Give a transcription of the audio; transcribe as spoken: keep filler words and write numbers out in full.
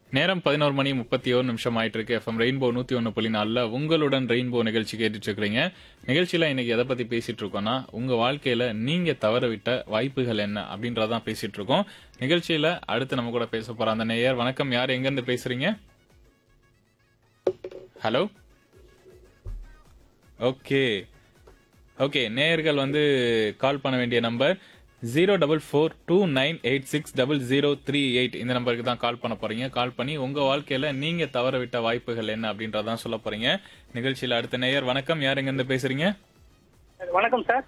நேரம் பதினொரு மணி முப்பத்தி ஒரு நிமிஷம் ஆயிட்டு இருக்கு. எஃப்எம் ரெயின்போ நூத்தி ஒன்று புள்ளி நாலுல உங்களுடன் ரெயின்போ நிகழ்ச்சி கேட்டுட்டு இருக்கிறீங்க. நிகழ்ச்சியில இன்னைக்கு எதை பத்தி பேசிட்டு இருக்கோம்னா, உங்க வாழ்க்கையில நீங்க தவறவிட்ட வாய்ப்புகள் என்ன அப்படின்றதான் பேசிட்டு இருக்கோம். நிகழ்ச்சியில அடுத்து நம்ம கூட பேச போற அந்த நேயர், வணக்கம். யார் எங்க இருந்து பேசுறீங்க? ஹலோ. ஓகே ஓகே நேயர்கள் வந்து கால் பண்ண வேண்டிய number zero double four two nine eight six double zero three eight. இந்த நம்பருக்கு தான் கால் பண்ண போறீங்க. கால் பண்ணி உங்க வாழ்க்கையில நீங்க தவற விட்ட வாய்ப்புகள் என்ன அப்படின்றதான் சொல்ல போறீங்க. நிகழ்ச்சியில அடுத்த நேயர், வணக்கம். யார் எங்க இருந்து பேசுறீங்க? வணக்கம் சார்.